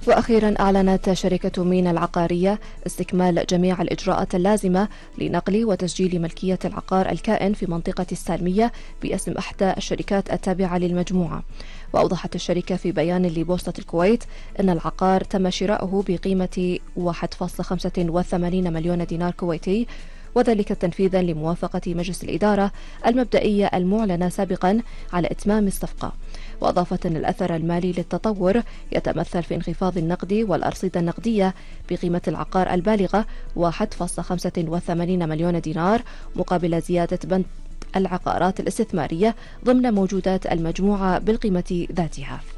وأخيرا أعلنت شركة مينا العقارية استكمال جميع الإجراءات اللازمة لنقل وتسجيل ملكية العقار الكائن في منطقة السالمية باسم إحدى الشركات التابعة للمجموعة. وأوضحت الشركة في بيان لبوسطة الكويت أن العقار تم شراؤه بقيمة 1.85 مليون دينار كويتي، وذلك تنفيذا لموافقة مجلس الإدارة المبدئية المعلنة سابقا على إتمام الصفقة. وأضافت أن الأثر المالي للتطور يتمثل في انخفاض النقد والأرصدة النقدية بقيمة العقار البالغة 1.85 مليون دينار مقابل زيادة بند العقارات الاستثمارية ضمن موجودات المجموعة بالقيمة ذاتها.